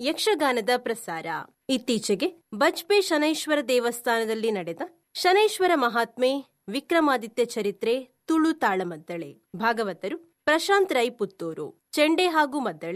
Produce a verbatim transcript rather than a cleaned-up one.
ಯಕ್ಷಗಾನದ ಪ್ರಸಾರ. ಇತ್ತೀಚೆಗೆ ಬಜ್ಪೆ ಶನೈಶ್ವರ ದೇವಸ್ಥಾನದಲ್ಲಿ ನಡೆದ ಶನೈಶ್ವರ ಮಹಾತ್ಮೆ, ವಿಕ್ರಮಾದಿತ್ಯ ಚರಿತ್ರೆ, ತುಳು ತಾಳಮದ್ದಳೆ. ಭಾಗವತರು ಪ್ರಶಾಂತ್ ರೈ ಪುತ್ತೂರು. ಚೆಂಡೆ ಹಾಗೂ ಮದ್ದಳೆ